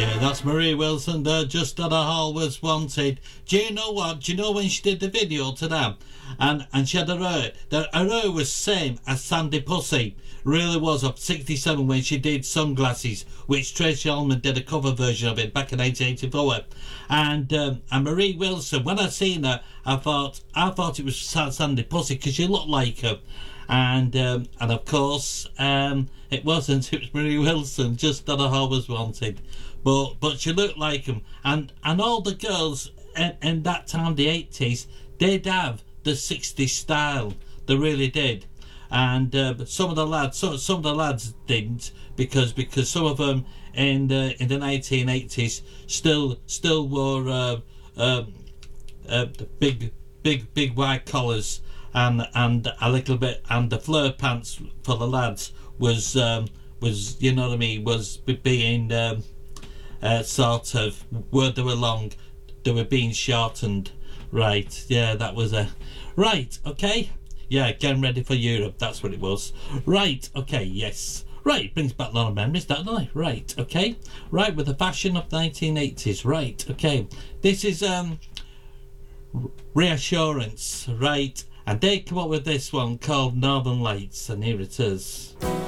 Yeah, that's Marie Wilson there, Just That I Always Wanted. Do you know what? Do you know when she did the video to that? And she had her hair. Her hair was same as Sandy Pussy. Really was, up 67 when she did Sunglasses, which Tracy Ullman did a cover version of it back in 1984. And Marie Wilson, when I seen her, I thought it was Sandy Pussy because she looked like her. And of course it wasn't. It was Marie Wilson, Just That I Always Wanted. But she looked like him, and all the girls in that time, the 80s, did have the 60s style. They really did. And some of the lads didn't, because some of them in the 1980s still wore big white collars and a little bit, and the flare pants for the lads was you know what I mean, was being sort of, where they were long, they were being shortened. Right, yeah, that was a right. Okay, yeah, getting ready for Europe, that's what it was. Right, okay, yes. Right, brings back a lot of memories, doesn't it? Right, okay. Right, with the fashion of 1980s. Right, okay. This is Reassurance, right? And they come up with this one called Northern Lights, and here it is.